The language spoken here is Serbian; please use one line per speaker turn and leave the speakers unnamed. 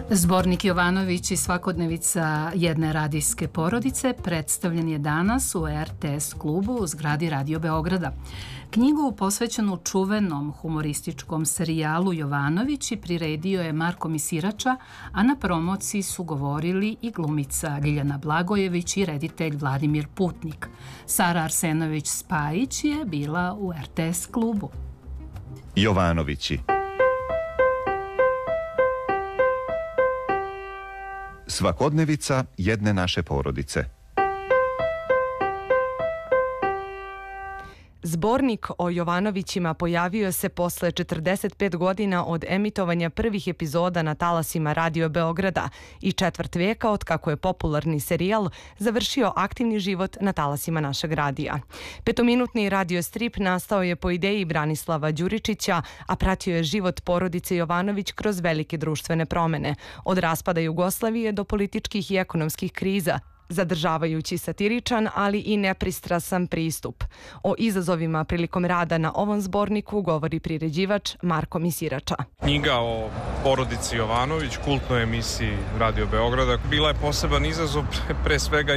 Zbornik Jovanović i svakodnevica jedne radijske porodice predstavljen je danas u RTS klubu u zgradi Radio Beograda. Knjigu posvećenu čuvenom humorističkom serijalu Jovanovići priredio je Marko Misirača, a na promociji su govorili i glumica Ljiljana Blagojević i reditelj Vladimir Putnik. Sara Arsenović-Spajić je bila u RTS klubu.
Jovanovići. Svakodnevica jedne naše porodice.
Zbornik o Jovanovićima pojavio se posle 45 godina od emitovanja prvih epizoda na talasima Radio Beograda i četvrt veka od kako je popularni serijal završio aktivni život na talasima našeg radija. Petominutni radio strip nastao je po ideji Branislava Đuričića, a pratio je život porodice Jovanović kroz velike društvene promene, od raspada Jugoslavije do političkih i ekonomskih kriza, zadržavajući satiričan, ali i nepristrasan pristup. O izazovima prilikom rada na ovom zborniku govori priređivač Marko Misirača.
Knjiga o porodici Jovanović, kultnoj emisiji Radio Beograda, bila je poseban izazov pre svega